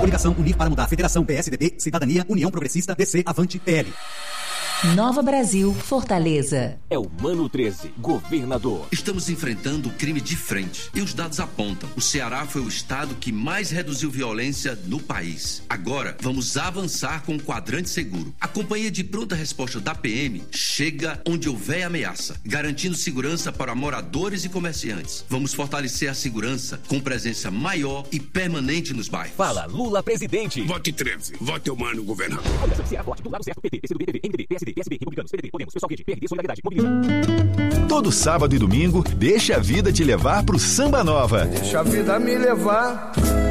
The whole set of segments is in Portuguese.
Coligação Unir para Mudar. Federação PSDB, Cidadania, União Progressista, DC, Avante, PL. Nova Brasil, Fortaleza. É o Mano 13, governador. Estamos enfrentando o crime de frente e os dados apontam. O Ceará foi o estado que mais reduziu violência no país. Agora, vamos avançar com o quadrante seguro. A companhia de pronta resposta da PM chega onde houver ameaça, garantindo segurança para moradores e comerciantes. Vamos fortalecer a segurança com presença maior e permanente nos bairros. Fala, Lula presidente. Vote 13. Vote o Mano governador. Vote do lado certo. PT, PCdoB, PV, MDB, PSD, PSB, Republicanos, PDT, Podemos, Pessoal Verde, PRD, Solidariedade, Mobiliza. Todo sábado e domingo, deixa a vida te levar pro Samba Nova. Deixa a vida me levar.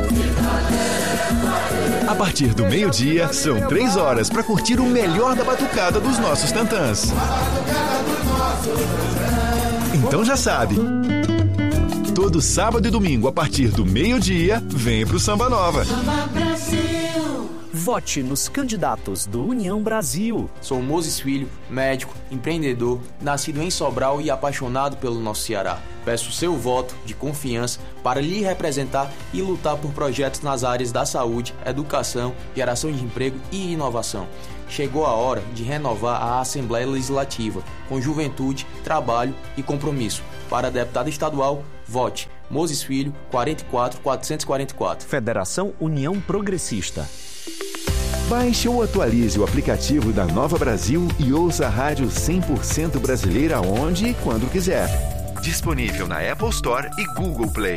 A partir do meio-dia, são 3 horas para curtir o melhor da batucada dos nossos tantãs. Então já sabe. Todo sábado e domingo, a partir do meio-dia, vem pro Samba Nova. Vote nos candidatos do União Brasil. Sou Moses Filho, médico, empreendedor, nascido em Sobral e apaixonado pelo nosso Ceará. Peço seu voto de confiança para lhe representar e lutar por projetos nas áreas da saúde, educação, geração de emprego e inovação. Chegou a hora de renovar a Assembleia Legislativa com juventude, trabalho e compromisso. Para deputado estadual, vote Moses Filho, 44444. Federação União Progressista. Baixe ou atualize o aplicativo da Nova Brasil e ouça a rádio 100% brasileira onde e quando quiser. Disponível na Apple Store e Google Play.